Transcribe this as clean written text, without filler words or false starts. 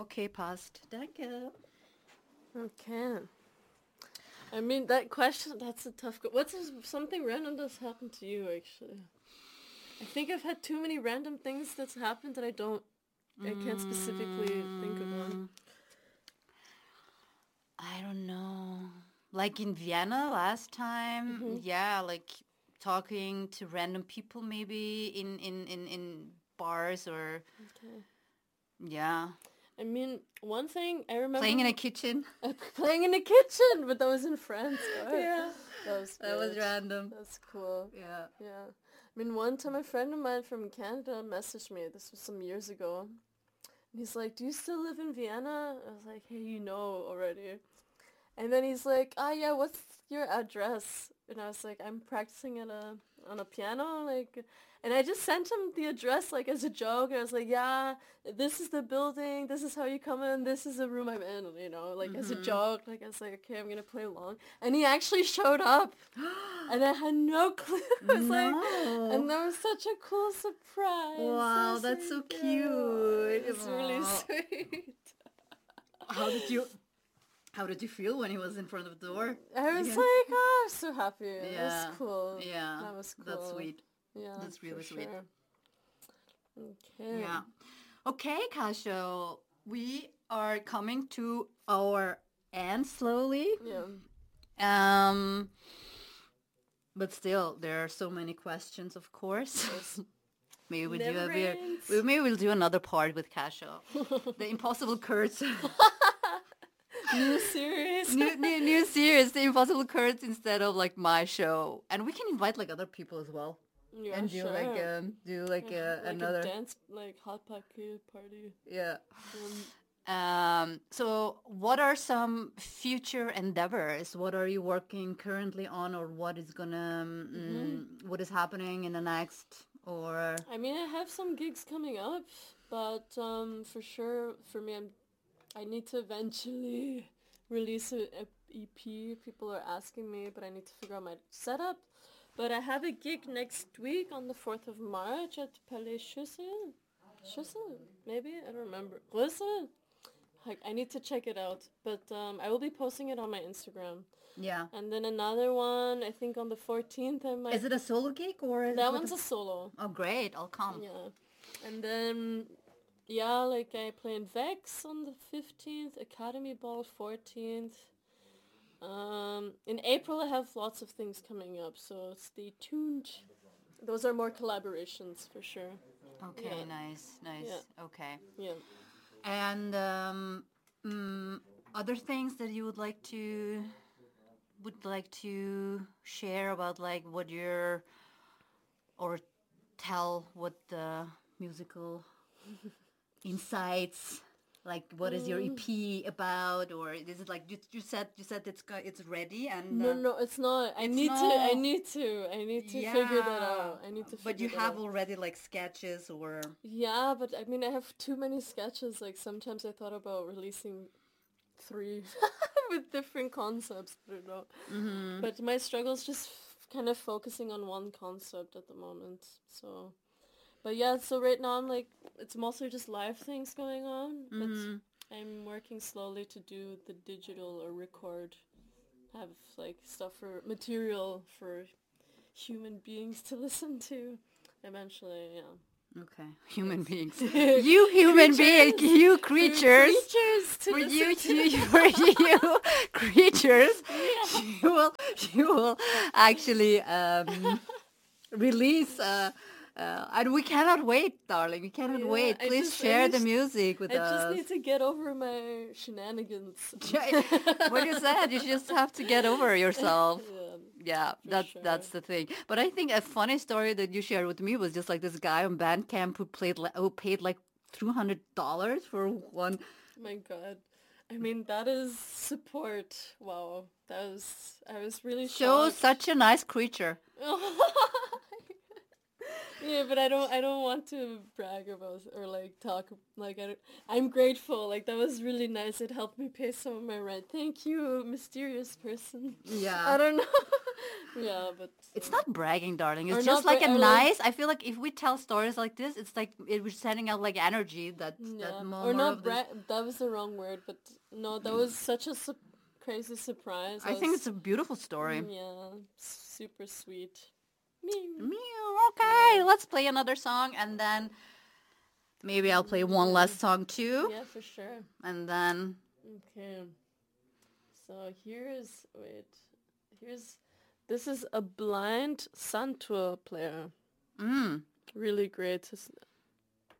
Okay, passt. Danke. Okay. I mean, that question, that's a tough What's something random that's happened to you, actually? I think I've had too many random things that's happened that I can't specifically think of one. I don't know. Like in Vienna last time, like talking to random people maybe in bars or yeah. I mean, one thing I remember... Playing in a kitchen. Playing in a kitchen, but that was in France, right? Yeah. That was random. That's cool. Yeah. Yeah. I mean, one time a friend of mine from Canada messaged me, this was some years ago, and he's like, do you still live in Vienna? I was like, hey, you know already. And then he's like, yeah, what's your address? And I was like, I'm practicing on a piano, like, and I just sent him the address, like, as a joke, and I was like, yeah, this is the building, this is how you come in, this is the room I'm in, you know, like, as a joke, like, I was like, okay, I'm gonna play along, and he actually showed up, and I had no clue. And that was such a cool surprise. Wow, that's so cute. It's really sweet. How did you feel when he was in front of the door? I was like, oh, I'm so happy. Yeah. That was cool. Yeah. That was cool. That's sweet. Yeah. That's really sweet. Okay. Yeah. Okay, Kasia. We are coming to our end slowly. Yeah. But still, there are so many questions, of course. Yes. Maybe we'll do another part with Kasia. The Impossible Kurds. New series. new series, The Impossible Kurds, instead of like my show, and we can invite like other people as well. Yeah, and do sure. like another a dance, like hot pocket party. Yeah. So what are some future endeavors? What are you working currently on, or what is gonna what is happening in the next? Or I mean, I have some gigs coming up, but for sure, for me, I need to eventually release an EP. People are asking me, but I need to figure out my setup. But I have a gig next week on the 4th of March at Palais Schüssel. Schüssel? Maybe? I don't remember. Rüssel? I need to check it out. But I will be posting it on my Instagram. Yeah. And then another one, I think on the 14th I might... Is it a solo gig or... That one's a solo. Oh, great. I'll come. Yeah. And then... Yeah, like I play in Vex on the 15th, Academy Ball 14th. In April I have lots of things coming up, so stay tuned. Those are more collaborations for sure. Okay, yeah. Nice. Yeah. Okay. Yeah. And other things that you would like to share about, like, what your, or tell what the musical insights, like, what is your EP about, or is it like you said it's ready? And no, it's not. I need to figure that out. But you have already like sketches, or... Yeah, but I mean, I have too many sketches. Like, sometimes I thought about releasing 3 with different concepts, but no. But my struggle is just kind of focusing on one concept at the moment. So, but yeah, so right now I'm like, it's mostly just live things going on. But I'm working slowly to do the digital or record, have like stuff for material for human beings to listen to eventually. Yeah. Okay, human beings. You human beings, you creatures. For you creatures, yeah. you will actually release. And we cannot wait, darling. We cannot wait. Please share the music with us. I just need to get over my shenanigans. What you said, you just have to get over yourself. Yeah, that's the thing. But I think a funny story that you shared with me was just like this guy on Bandcamp who paid like $200 for one. Oh my God. I mean, that is support. Wow. I was really shocked. Such a nice creature. Yeah, but I don't want to brag about or like talk like I'm grateful. Like that was really nice. It helped me pay some of my rent. Thank you, mysterious person. Yeah. I don't know. Yeah, but It's not bragging, darling. or It's just not like a or like nice. I feel like if we tell stories like this, it's like we're sending out like energy. That yeah, more or more not of this. that was the wrong word, but no, that was such a crazy surprise. I I think it's was a beautiful story. yeah, super sweet. Me. Meow. Yeah. Okay, let's play another song, and then maybe I'll play one Yeah. last song too, Yeah, for sure. and then Okay. So here's this is a blind Santur player. mm, Really great.